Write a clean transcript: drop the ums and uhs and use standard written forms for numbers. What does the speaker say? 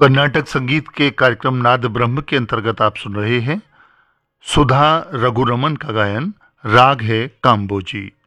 कर्नाटक संगीत के कार्यक्रम नाद ब्रह्म के अंतर्गत आप सुन रहे हैं सुधा रघुरमन का गायन। राग है काम्बोजी।